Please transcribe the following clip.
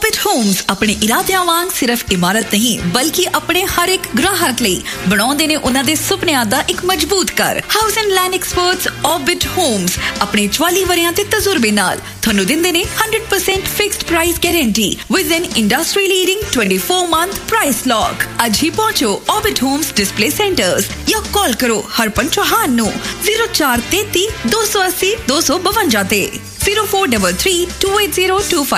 Orbit Homes ਆਪਣੇ ਇਰਾਦਿਆਂ ਵਾਂਗ ਸਿਰਫ ਇਮਾਰਤ ਨਹੀਂ ਬਲਕਿ ਆਪਣੇ ਹਰ ਇੱਕ ਗ੍ਰਾਹਕ ਲਈ ਬਣਾਉਂਦੇ ਨੇ ਉਹਨਾਂ ਦੇ ਸੁਪਨਿਆਂ ਦਾ ਇੱਕ ਮਜ਼ਬੂਤ ਘਰ। House and land experts Orbit Homes ਆਪਣੇ 44 ਵਰਿਆਂ ਦੇ ਤਜਰਬੇ ਨਾਲ ਤੁਹਾਨੂੰ ਦਿੰਦੇ ਨੇ 100% fixed price guarantee with N industry leading 24-month price lock. ਅੱਜ ਹੀ ਪਹੁੰਚੋ Orbit Homes ਡਿਸਪਲੇ ਸੈਂਟਰਸ ਜਾਂ ਕਾਲ ਕਰੋ ਹਰਪਨ ਚੌਹਾਨ ਨੂੰ 0433 280 252 ਤੇ 0433 280 25